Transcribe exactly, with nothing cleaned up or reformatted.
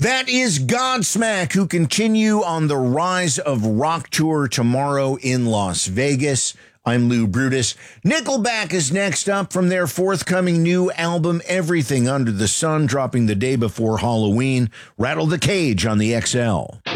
That is Godsmack, who continue on the Rise of Rock tour tomorrow in Las Vegas. I'm Lou Brutus. Nickelback is next up from their forthcoming new album, Everything Under the Sun, dropping the day before Halloween. Rattle the Cage on the X L.